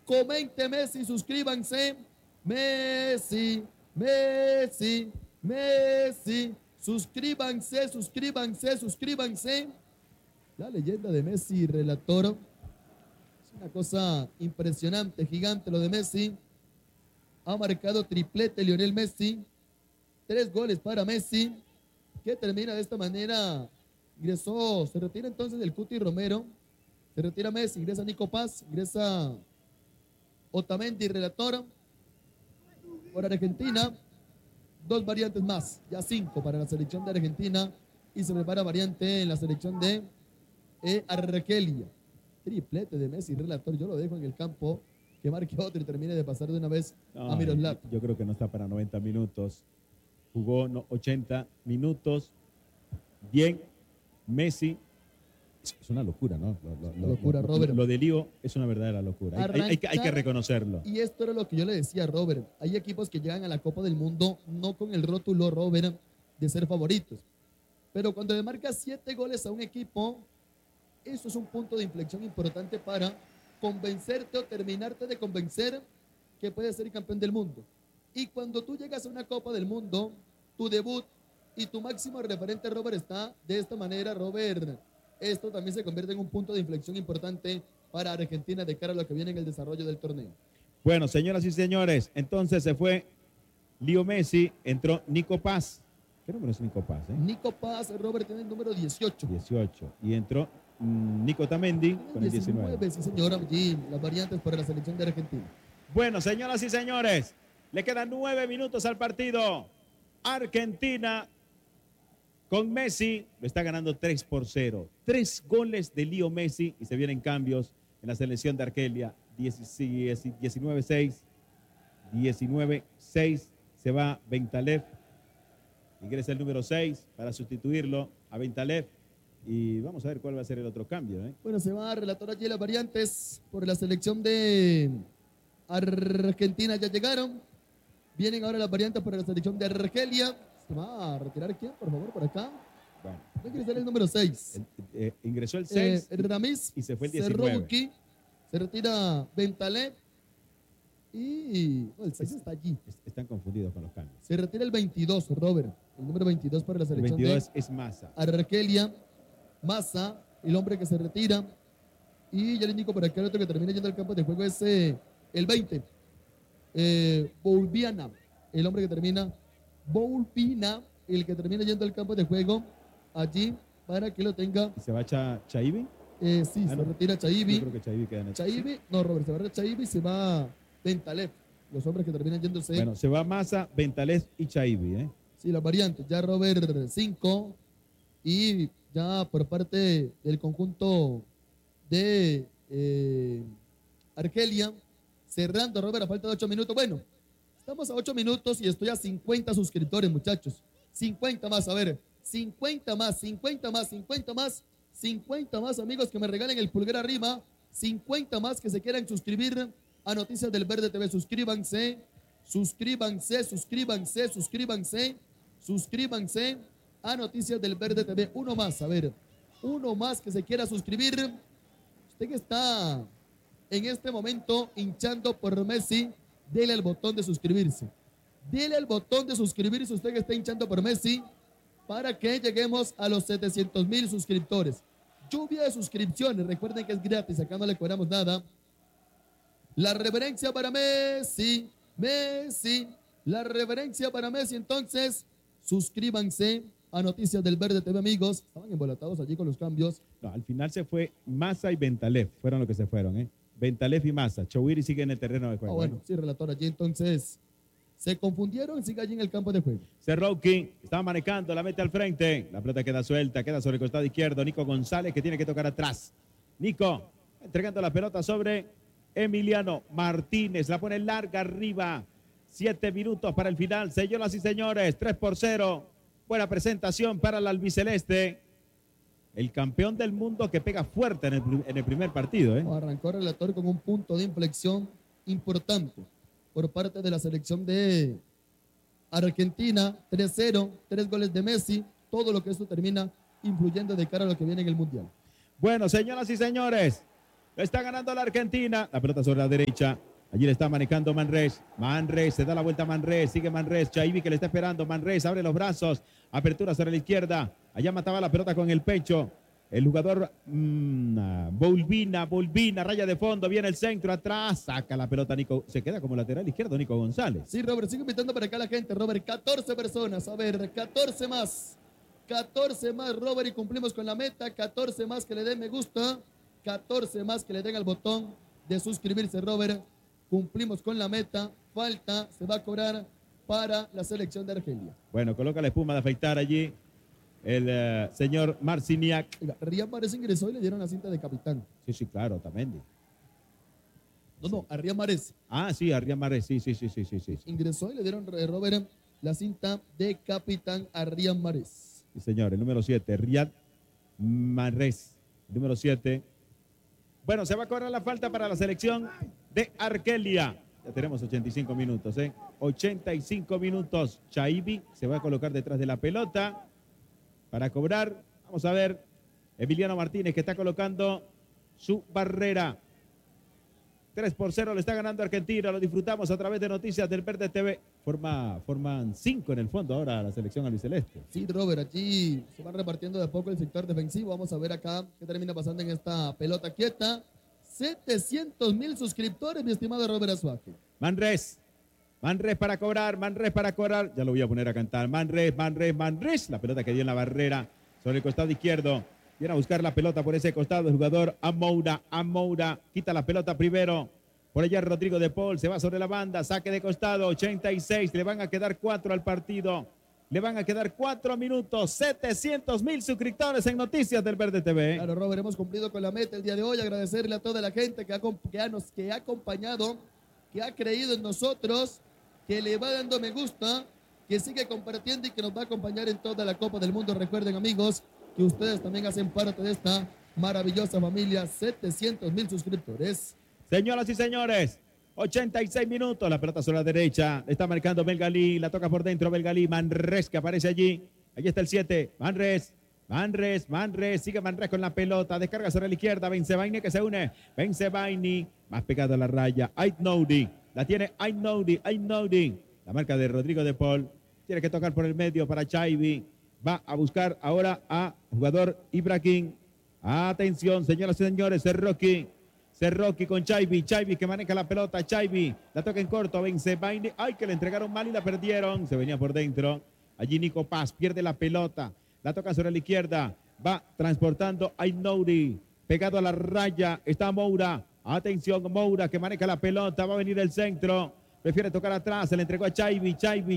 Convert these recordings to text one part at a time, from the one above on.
Comente Messi, suscríbanse. Messi, Messi, Messi. Suscríbanse, suscríbanse, suscríbanse. La leyenda de Messi, relator. Es una cosa impresionante, gigante lo de Messi. Ha marcado triplete Lionel Messi. 3 goles para Messi, que termina de esta manera. Ingresó, se retira entonces el Cuti Romero. Se retira Messi, ingresa Nico Paz, ingresa Otamendi, relator. Por Argentina, 2 variantes más, ya 5 para la selección de Argentina. Y se prepara variante en la selección de Argelia. Triplete de Messi, relator. Yo lo dejo en el campo, que marque otro y termine de pasar de una vez a Miroslav. Yo creo que no está para 90 minutos. Jugó 80 minutos. Bien, Messi. Es una locura, ¿no? Robert. Lo de Lío es una verdadera locura. Hay que reconocerlo. Y esto era lo que yo le decía a Robert. Hay equipos que llegan a la Copa del Mundo no con el rótulo, Robert, de ser favoritos. Pero cuando le marcas 7 goles a un equipo, eso es un punto de inflexión importante para convencerte o terminarte de convencer que puedes ser campeón del mundo. Y cuando tú llegas a una Copa del Mundo, tu debut y tu máximo referente, Robert, está de esta manera, Robert. Esto también se convierte en un punto de inflexión importante para Argentina de cara a lo que viene en el desarrollo del torneo. Bueno, señoras y señores, entonces se fue Leo Messi, entró Nico Paz. ¿Qué número es Nico Paz? Nico Paz, Robert, tiene el número 18. 18. Y entró Nico Otamendi con el 19. Sí, señora, allí las variantes para la selección de Argentina. Bueno, señoras y señores, le quedan 9 minutos al partido. Argentina con Messi lo está ganando 3-0. 3 goles de Leo Messi y se vienen cambios en la selección de Argelia. 19-6. 19-6. Se va Bentalev. Ingresa el número 6 para sustituirlo a Bentalev. Y vamos a ver cuál va a ser el otro cambio. Bueno, se va a relatar allí las variantes por la selección de Argentina. Ya llegaron. Vienen ahora las variantes para la selección de Argelia. ¿Se va a retirar quién, por favor, por acá? Bueno. Va a ingresar el número 6. Ingresó el 6 Ramiz y se fue el 19. Serrouki, se retira Bentalev y el 6 está allí. Están confundidos con los cambios. Se retira el 22, Robert. El número 22 para la selección el 22 es Massa. Argelia. Massa, el hombre que se retira. Y ya le indico por acá el otro que termina yendo al campo de juego es el 20. Boulbiana, el hombre que termina. Boulbina, el que termina yendo al campo de juego allí para que lo tenga. ¿Y se va Chaibi? Sí, se retira Chaibi. Yo creo que Chaibi queda en el Chaibi, no, Robert, se va a Chaibi y se va Bentalev. Los hombres que terminan yéndose. Bueno, se va Massa, Bentalev y Chaibi, Sí, las variantes. Ya Robert 5 y ya por parte del conjunto de Argelia, cerrando, Robert, a falta de 8 minutos. Bueno, estamos a 8 minutos y estoy a 50 suscriptores, muchachos. 50 más, a ver, 50 más, 50 más, 50 más, 50 más, amigos, que me regalen el pulgar arriba. 50 más que se quieran suscribir a Noticias del Verde TV. Suscríbanse, suscríbanse, suscríbanse, suscríbanse, suscríbanse a Noticias del Verde TV. Uno más, a ver, uno más que se quiera suscribir. Usted que está en este momento hinchando por Messi, dele al botón de suscribirse. Dele al botón de suscribirse usted que está hinchando por Messi para que lleguemos a los 700,000 suscriptores. Lluvia de suscripciones. Recuerden que es gratis, acá no le cobramos nada. La reverencia para Messi, Messi, la reverencia para Messi. Entonces, suscríbanse a Noticias del Verde TV, amigos. Estaban embolatados allí con los cambios. No, al final se fue Massa y Bentalev, fueron los que se fueron, Bentalev y Massa. Chouiri sigue en el terreno de juego. Bueno, sí, relator, allí entonces se confundieron, sigue allí en el campo de juego. Serrouki está manejando, la mete al frente. La pelota queda suelta, queda sobre el costado izquierdo. Nico González que tiene que tocar atrás. Nico entregando la pelota sobre Emiliano Martínez. La pone larga arriba. 7 minutos para el final. Señoras y señores, 3-0. Buena presentación para el albiceleste. El campeón del mundo que pega fuerte en el primer partido. Arrancó el relator con un punto de inflexión importante por parte de la selección de Argentina. 3-0, 3 goles de Messi. Todo lo que esto termina influyendo de cara a lo que viene en el Mundial. Bueno, señoras y señores, Lo está ganando la Argentina. La pelota sobre la derecha. Allí le está manejando Manrés. Manrés, se da la vuelta a Manrés. Sigue Manrés. Chaibi que le está esperando. Manrés abre los brazos. Apertura sobre la izquierda. Allá mataba la pelota con el pecho. El jugador Volvina, raya de fondo, viene el centro, atrás, saca la pelota Nico, se queda como lateral izquierdo Nico González. Sí, Robert, sigo invitando para acá la gente, Robert, 14 personas, a ver, 14 más, Robert, y cumplimos con la meta, 14 más que le den me gusta, 14 más que le den al botón de suscribirse, Robert, cumplimos con la meta, falta, se va a cobrar para la selección de Argelia. Bueno, coloca la espuma de afeitar allí. El señor Marciniak. Rian Mahrez ingresó y le dieron la cinta de capitán. Sí, claro, también. No, a Rian Mahrez. Ah, sí, a Rian Mahrez, sí. Ingresó y le dieron, Robert, la cinta de capitán a Rian Mahrez. Sí, señor, el número 7, Rian Mahrez, número 7. Bueno, se va a cobrar la falta para la selección de Argelia. Ya tenemos 85 minutos, 85 minutos. Chaibi se va a colocar detrás de la pelota para cobrar. Vamos a ver, Emiliano Martínez que está colocando su barrera. 3-0 le está ganando Argentina, lo disfrutamos a través de Noticias del Verde TV. Forman 5 en el fondo ahora la selección albiceleste. Sí, Robert, allí se va repartiendo de a poco el sector defensivo. Vamos a ver acá qué termina pasando en esta pelota quieta. 700,000 suscriptores, mi estimado Robert Azuaje. Manrés para cobrar, ya lo voy a poner a cantar. Manrés, la pelota que dio en la barrera sobre el costado izquierdo. Viene a buscar la pelota por ese costado el jugador Amoura, quita la pelota primero. Por allá Rodrigo de Paul, se va sobre la banda, saque de costado, 86, le van a quedar 4 al partido. Le van a quedar 4 minutos, 700,000 suscriptores en Noticias del Verde TV. Claro, Robert, hemos cumplido con la meta el día de hoy. Agradecerle a toda la gente que ha acompañado, que ha creído en nosotros, que le va dando me gusta, que sigue compartiendo y que nos va a acompañar en toda la Copa del Mundo. Recuerden, amigos, que ustedes también hacen parte de esta maravillosa familia. 700,000 suscriptores. Señoras y señores, 86 minutos, la pelota sobre la derecha, está marcando Belgalí, la toca por dentro Belgalí, Manrés que aparece allí, allí está el 7, Manrés, sigue Manrés con la pelota, descarga sobre la izquierda, Bensebaini que se une, Bensebaini, más pegado a la raya, Aitnoudi, la tiene Aitnoudi, la marca de Rodrigo de Paul, tiene que tocar por el medio para Chaibi, va a buscar ahora a jugador Ibrahim, atención señoras y señores, Cerroqui con Chaibi que maneja la pelota, Chaibi la toca en corto, Bensebaini, ay que le entregaron mal y la perdieron, se venía por dentro, allí Nico Paz pierde la pelota, la toca sobre la izquierda, va transportando a Aitnoudi, pegado a la raya, está Moura, atención Moura que maneja la pelota, va a venir el centro, prefiere tocar atrás, se le entregó a Chaibi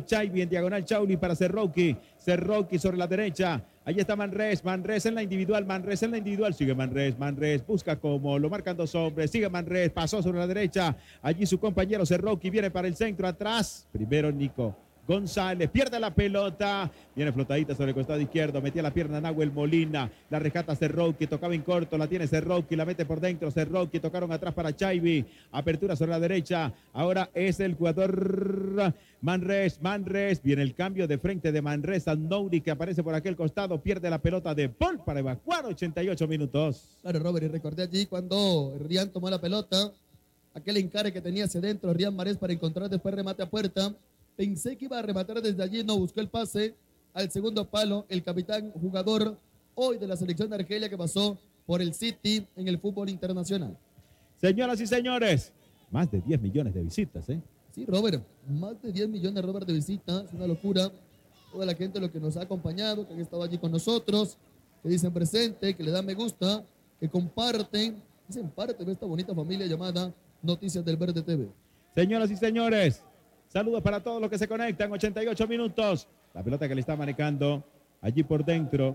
en diagonal Chauli para Cerroqui sobre la derecha, ahí está Manrés en la individual, sigue Manrés, busca como, lo marcan 2 hombres, sigue Manrés, pasó sobre la derecha, allí su compañero Cerroqui viene para el centro, atrás, primero Nico González, pierde la pelota, viene flotadita sobre el costado izquierdo, metía la pierna Nahuel Molina, la rescata Cerroqui, tocaba en corto, la tiene Cerroqui, la mete por dentro Cerroqui, tocaron atrás para Chaibi, apertura sobre la derecha, ahora es el jugador Manrés, viene el cambio de frente de Manrés a Nouri que aparece por aquel costado, pierde la pelota de Paul para evacuar, 88 minutos. Claro, Robert, y recordé allí cuando Rian tomó la pelota, aquel encare que tenía hacia adentro Rian Mahrez para encontrar después remate a puerta. Pensé que iba a rematar desde allí, no buscó el pase al segundo palo. El capitán jugador hoy de la selección de Argelia que pasó por el City en el fútbol internacional. Señoras y señores, más de 10 millones de visitas, Sí, Robert, más de 10 millones, Robert, de visitas, es una locura. Toda la gente lo que nos ha acompañado, que han estado allí con nosotros, que dicen presente, que le dan me gusta, que comparten, dicen parte de esta bonita familia llamada Noticias del Verde TV. Señoras y señores, saludos para todos los que se conectan, 88 minutos. La pelota que le está manejando allí por dentro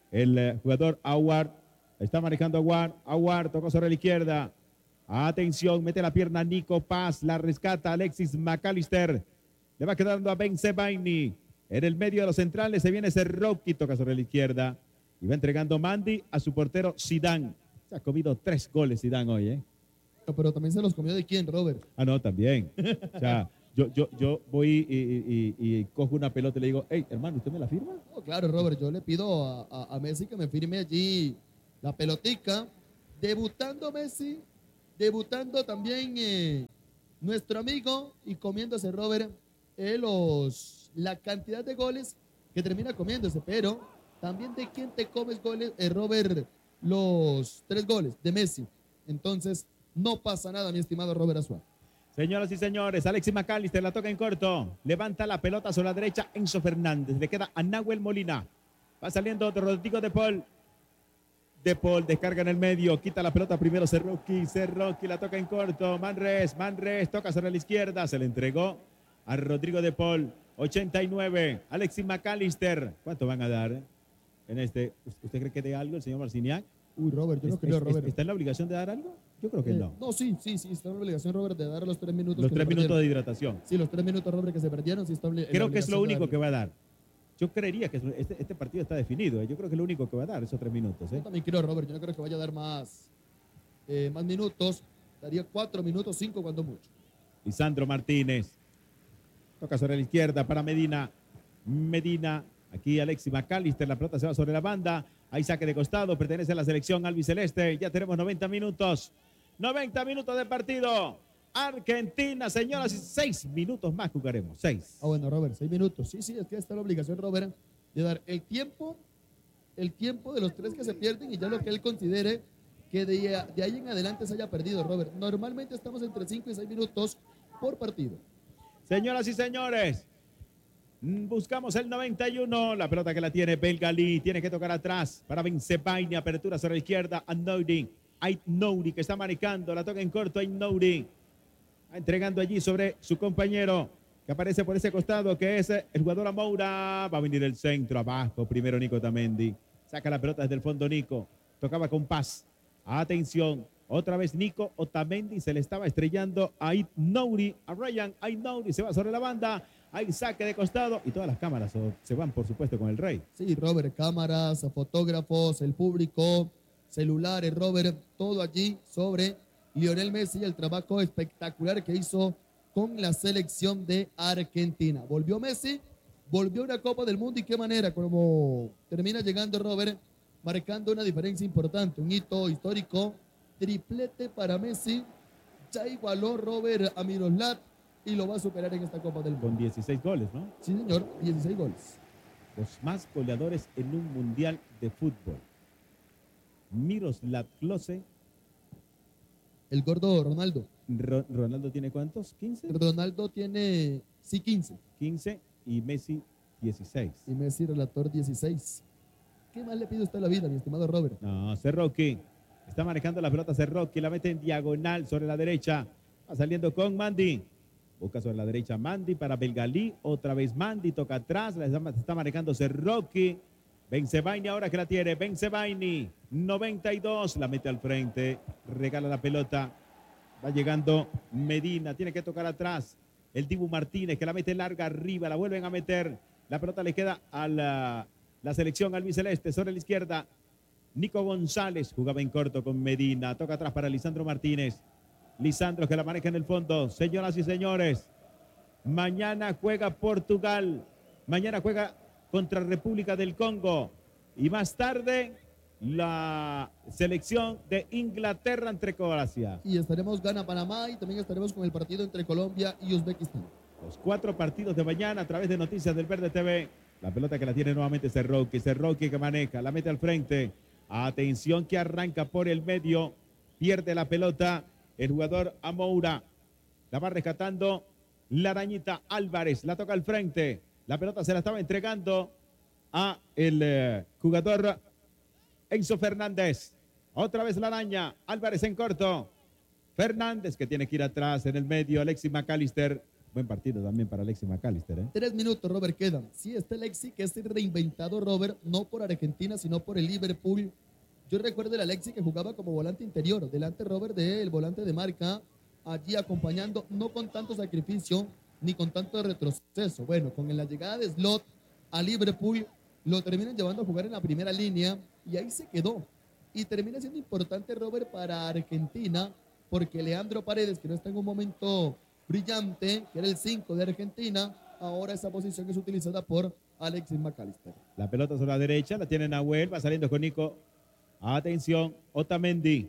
el jugador Aguar. Está manejando Aguar, tocó sobre la izquierda. Atención, mete la pierna Nico Paz, la rescata Alexis McAllister. Le va quedando a Bensebaini. En el medio de los centrales se viene Cerroqui, toca sobre la izquierda. Y va entregando Mandy a su portero Zidane. Se ha comido 3 goles Zidane hoy, Pero también se los comió de quién, Robert. Ah, no, también. O sea, yo voy y cojo una pelota y le digo, hey, hermano, ¿usted me la firma? Oh, claro, Robert, yo le pido a Messi que me firme allí la pelotica Debutando Messi, debutando también nuestro amigo y comiéndose Robert la cantidad de goles que termina comiéndose, pero también de quién te comes goles, Robert, los 3 goles de Messi. Entonces, no pasa nada, mi estimado Robert Azuara. Señoras y señores, Alexis McAllister la toca en corto. Levanta la pelota sobre la derecha, Enzo Fernández. Le queda a Nahuel Molina. Va saliendo Rodrigo de Paul. De Paul descarga en el medio, quita la pelota primero Cerroqui la toca en corto, Manres toca sobre la izquierda, se le entregó a Rodrigo de Paul, 89, Alexis McAllister, ¿cuánto van a dar en este? ¿Usted cree que dé algo el señor Marciniak? Uy, Robert, yo no creo, Robert. ¿Está en la obligación de dar algo? Yo creo que no. No, sí, está en la obligación, Robert, de dar los 3 minutos. Los 3 minutos de hidratación. Sí, los 3 minutos, Robert, que se perdieron, sí está. Creo que es lo único que va a dar. Yo creería que este partido está definido. Yo creo que es lo único que va a dar esos 3 minutos. Yo también creo, Robert. Yo no creo que vaya a dar más minutos. Daría 4 minutos, 5 cuando mucho. Lisandro Martínez. Toca sobre la izquierda para Medina. Aquí Alexis McAllister. La pelota se va sobre la banda. Hay saque de costado. Pertenece a la selección albiceleste. Ya tenemos 90 minutos. 90 minutos de partido. Argentina, señoras, y 6 minutos más jugaremos. 6. Bueno, Robert, 6 minutos. Sí, es que está la obligación, Robert, de dar el tiempo de los 3 que se pierden y ya lo que él considere que de ahí en adelante se haya perdido, Robert. Normalmente estamos entre 5 y 6 minutos por partido. Señoras y señores, buscamos el 91. La pelota que la tiene Belgalí. Tiene que tocar atrás para Bensebaini. Apertura sobre la izquierda. Aït-Nouri que está manejando. La toca en corto. Aït-Nouri. Entregando allí sobre su compañero que aparece por ese costado, que es el jugador Amoura. Va a venir el centro abajo. Primero Nico Otamendi. Saca la pelota desde el fondo Nico. Tocaba con paz. Atención. Otra vez Nico Otamendi. Se le estaba estrellando a Aït-Nouri. A Ryan Aït-Nouri. Se va sobre la banda. Hay saque de costado. Y todas las cámaras se van, por supuesto, con el Rey. Sí, Robert. Cámaras, fotógrafos, el público, celulares, Robert. Todo allí sobre Lionel Messi y el trabajo espectacular que hizo con la selección de Argentina. Volvió Messi, volvió una Copa del Mundo y qué manera, como termina llegando Robert, marcando una diferencia importante, un hito histórico, triplete para Messi, ya igualó Robert a Miroslav y lo va a superar en esta Copa del Mundo. Con 16 goles, ¿no? Sí, señor, 16 goles. Los más goleadores en un mundial de fútbol. Miroslav Klose. El gordo Ronaldo. ¿Ronaldo tiene cuántos? ¿15? Ronaldo tiene, sí, 15. 15 y Messi 16. Y Messi, relator, 16. ¿Qué más le pide usted a la vida, mi estimado Robert? No, Cerroqui. Está manejando la pelota Cerroqui. La mete en diagonal sobre la derecha. Va saliendo con Mandi. Busca sobre la derecha Mandi para Belgalí. Otra vez Mandi. Toca atrás. La está manejando Cerroqui. Bensebaini ahora que la tiene. Bensebaini. 92. La mete al frente. Regala la pelota. Va llegando Medina. Tiene que tocar atrás. El Dibu Martínez que la mete larga arriba. La vuelven a meter. La pelota le queda a la selección albiceleste. Sobre la izquierda. Nico González jugaba en corto con Medina. Toca atrás para Lisandro Martínez. Lisandro que la maneja en el fondo. Señoras y señores. Mañana juega Portugal. Mañana juega contra República del Congo. Y más tarde, la selección de Inglaterra entre Croacia. Y estaremos gana Panamá y también estaremos con el partido entre Colombia y Uzbekistán. Los 4 partidos de mañana a través de Noticias del Verde TV. La pelota que la tiene nuevamente Cerroqui. Cerroqui que maneja, la mete al frente. Atención que arranca por el medio. Pierde la pelota el jugador Amoura. La va rescatando la arañita Álvarez. La toca al frente. La pelota se la estaba entregando a el jugador Enzo Fernández. Otra vez la araña. Álvarez en corto. Fernández que tiene que ir atrás en el medio. Alexis McAllister. Buen partido también para Alexis McAllister. 3 minutos, Robert, quedan. Sí, está Alexis que es reinventado, Robert, no por Argentina, sino por el Liverpool. Yo recuerdo el Alexis que jugaba como volante interior. Delante, Robert, del volante de marca. Allí acompañando, no con tanto sacrificio ni con tanto retroceso. Bueno, con la llegada de Slot a Liverpool, lo terminan llevando a jugar en la primera línea y ahí se quedó. Y termina siendo importante, Robert, para Argentina, porque Leandro Paredes, que no está en un momento brillante, que era el 5 de Argentina, ahora esa posición es utilizada por Alexis McAllister. La pelota sobre la derecha, la tiene Nahuel, va saliendo con Nico. Atención, Otamendi.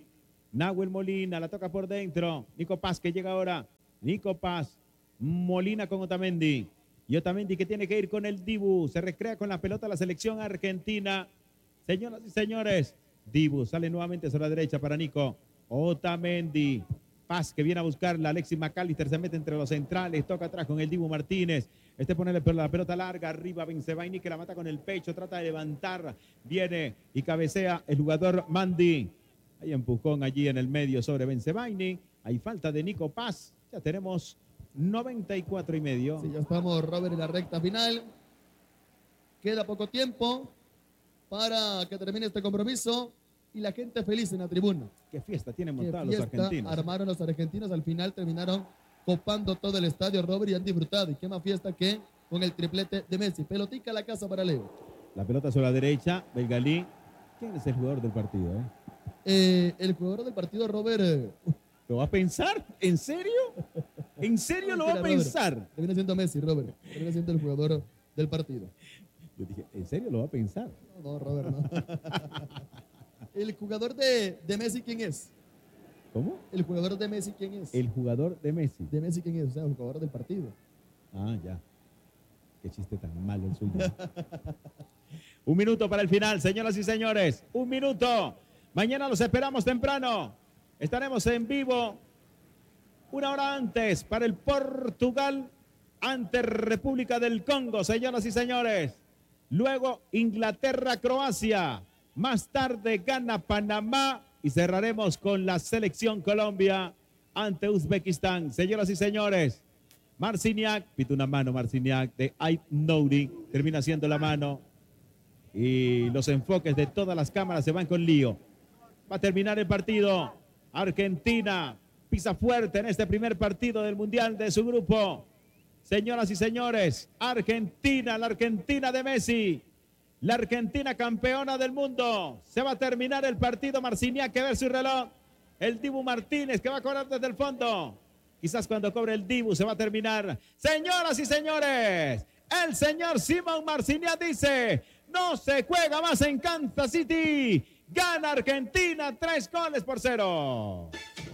Nahuel Molina, la toca por dentro. Nico Paz que llega ahora. Nico Paz. Molina con Otamendi. Y Otamendi que tiene que ir con el Dibu. Se recrea con la pelota la selección argentina. Señoras y señores, Dibu sale nuevamente sobre la derecha para Nico. Otamendi. Paz que viene a buscarla. Alexis McAllister se mete entre los centrales. Toca atrás con el Dibu Martínez. Pone la pelota larga. Arriba Bensebaini que la mata con el pecho. Trata de levantar. Viene y cabecea el jugador Mandi. Hay empujón allí en el medio sobre Bensebaini. Hay falta de Nico Paz. Ya tenemos 94 y medio. Sí, ya estamos, Robert, en la recta final. Queda poco tiempo para que termine este compromiso. Y la gente feliz en la tribuna. Qué fiesta tienen montados los argentinos. Armaron los argentinos. Al final terminaron copando todo el estadio, Robert, y han disfrutado. Y qué más fiesta que con el triplete de Messi. Pelotica a la casa para Leo. La pelota sobre la derecha. Belgalí. ¿Quién es el jugador del partido? El jugador del partido, Robert. ¿Lo va a pensar? ¿En serio? ¿En serio lo va a pensar? Termina siendo Messi, Robert. Termina siendo el jugador del partido. Yo dije, ¿en serio lo va a pensar? No, Robert, no. ¿El jugador de Messi quién es? ¿Cómo? ¿El jugador de Messi quién es? El jugador de Messi. ¿De Messi quién es? O sea, el jugador del partido. Ah, ya. Qué chiste tan malo el suyo. Un minuto para el final, señoras y señores. Un minuto. Mañana los esperamos temprano. Estaremos en vivo una hora antes para el Portugal ante República del Congo, señoras y señores. Luego Inglaterra-Croacia. Más tarde Ghana-Panamá y cerraremos con la selección Colombia ante Uzbekistán. Señoras y señores, Marciniak, pita una mano Marciniak de Ait Nouri, termina haciendo la mano y los enfoques de todas las cámaras se van con lío. Va a terminar el partido. Argentina pisa fuerte en este primer partido del Mundial de su grupo. Señoras y señores, Argentina, la Argentina de Messi. La Argentina campeona del mundo. Se va a terminar el partido. Marciniak que ver su reloj. El Dibu Martínez que va a cobrar desde el fondo. Quizás cuando cobre el Dibu se va a terminar. Señoras y señores, el señor Simón Marciniak dice, no se juega más en Kansas City. Gana Argentina 3-0.